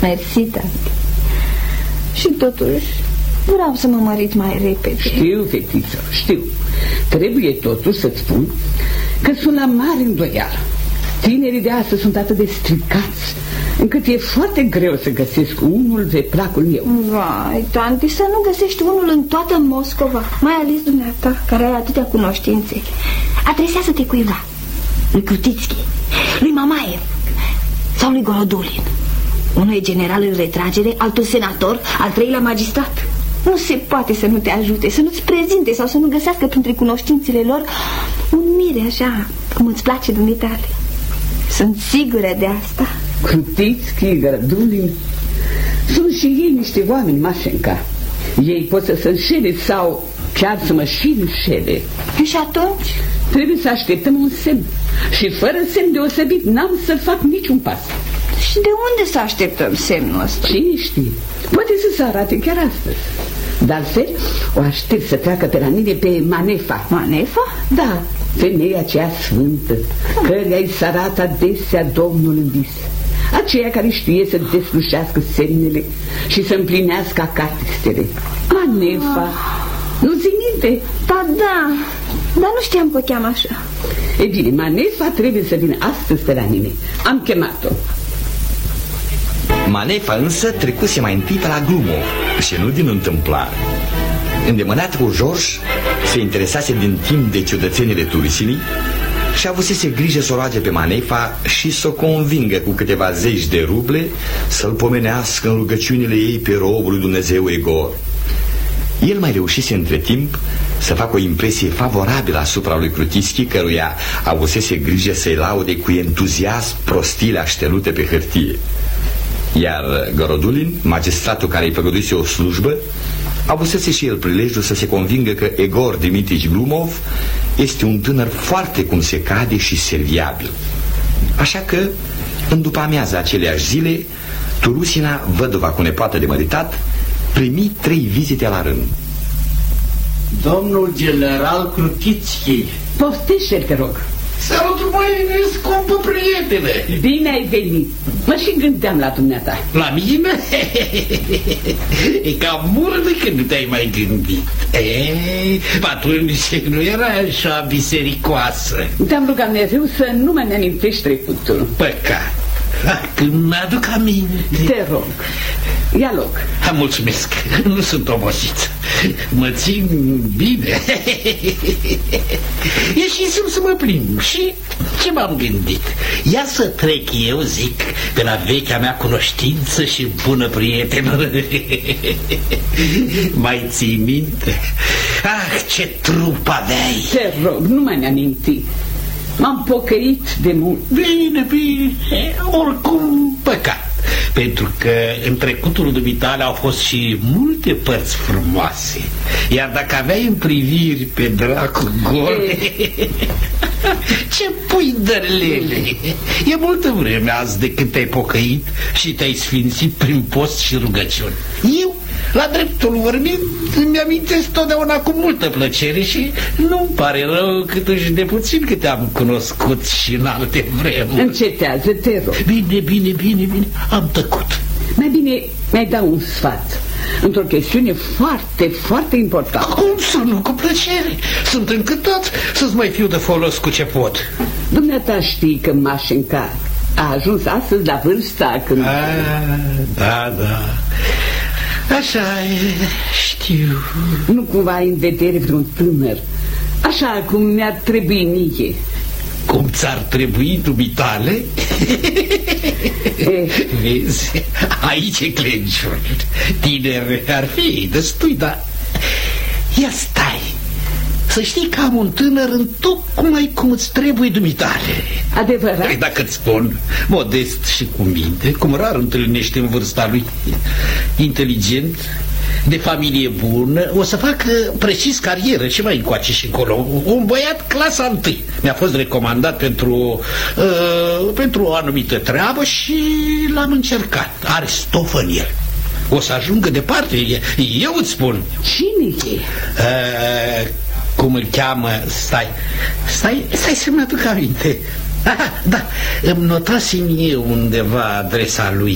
Mersi, tati. Și totuși vreau să mă mărit mai repede. Știu, fetiță, știu. Trebuie totuși să-ți spun că sunt la mare îndoială. Tinerii de astăzi sunt atât de stricați încât e foarte greu să găsesc unul de placul meu. Vai, tanti, să nu găsești unul în toată Moscova, mai ales dumneata, care ai atâtea cunoștințe. Adresează-te cuiva, lui Krutitski, lui Mamaev sau lui Gorodulin. Unul e general în retragere, altul senator, al treilea magistrat. Nu se poate să nu te ajute, să nu-ți prezinte sau să nu găsească printre cunoștințele lor un mire așa, cum îți place dumitale. Sunt sigură de asta. Krutitski, Gorodulin, sunt și ei niște oameni, Mașenca. Ei pot să se înșele sau chiar să mă și înșele. Și atunci? Trebuie să așteptăm un semn. Și fără semn deosebit n-am să fac niciun pas. Și de unde să așteptăm semnul ăsta? Cine știe? Poate să se arate chiar astăzi. De altfel, o aștept să treacă pe la mine pe Manefa. Manefa? Da, femeia aceea sfântă, căreia îi se arată adesea Domnul în vis. Aceea care știe să deslușească semnele și să împlinească acatistele. Manefa. Nu ții minte? Da, dar nu știam că o cheamă așa. E bine, Manefa trebuie să vină astăzi pe la mine. Am chemat-o. Manefa însă trecuse mai întâi pe la Glumov și nu din întâmplare. Îndemânat cu George, se interesase din timp de ciudățenile Tursinii și avusese grijă să o roage pe Manefa și să o convingă cu câteva zeci de ruble să-l pomenească în rugăciunile ei pe robul lui Dumnezeu Egor. El mai reușise între timp să facă o impresie favorabilă asupra lui Krutitski, căruia avusese grijă să-i laude cu entuziasm prostiile aștenute pe hârtie. Iar Gorodulin, magistratul care îi făgăduise o slujbă, avusese și el prilejul să se convingă că Egor Dimitrici Glumov este un tânăr foarte cum se cade și serviabil. Așa că, în după amiaza aceleași zile, Turusina, văduva cu nepoată de măritat, primi 3 vizite la rând. Domnul general Krutitski. Poftește, te rog. Salut, măi, scumpă prietene. Bine ai venit. Mă și gândeam la dumneata. La mine? E cam mult de când nu te-ai mai gândit. Atunci nu era așa bisericoasă. Te-am rugat mereu să nu mai amintești trecutul. Păcat. Când mă-aduc aminte. Te rog, ia loc. Mulțumesc, nu sunt obosit. Mă țin bine. Ieșisem să mă plimb și ce m-am gândit? Ia să trec eu, zic, pe la vechea mea cunoștință și bună prietenă. Mai ții minte? Ah, ce trup aveai. Te rog, nu mai mi-aminti. M-am pocăit de mult. Bine, oricum păcat. Pentru că în trecutul dumitale au fost și multe părți frumoase. Iar dacă aveai în priviri pe dracu gol, ce pui dărlele. E multă vreme azi de când te-ai pocăit și te-ai sfințit prin post și rugăciuni. Eu, la dreptul vorbind, îmi amintesc totdeauna cu multă plăcere și nu-mi pare rău câtuși de puțin că te-am cunoscut și în alte vremuri. Încetează, te rog. Bine, am tăcut. Mai bine mi-ai dat un sfat într-o chestiune foarte, foarte importantă. Cum să nu, cu plăcere. Sunt încântat să-ți mai fiu de folos cu ce pot. Dumneata știi că Mașenca a ajuns astăzi la vârsta când... Da. Așa e, știu. Nu cumva ai în vedere vreun tânăr, așa cum mi-ar trebui mie. Cum ți-ar trebui dumitale? Vezi, aici e clenciul. Tineri ar fi destui, dar... Ia stai, să știi că am un tânăr în tocmai cum îți trebuie dumitale. Adevărat? Dacă îți spun, modest și cu minte, cum rar întâlnești în vârsta lui, inteligent, de familie bună, o să fac precis carieră, ce mai încoace și încolo. Un băiat clasa 1. Mi-a fost recomandat pentru o anumită treabă și l-am încercat. Are stofă în el. O să ajungă departe, eu îți spun. Cine e? Cum îl cheamă? Stai să-mi aduc aminte. Da, îmi notasem eu undeva adresa lui.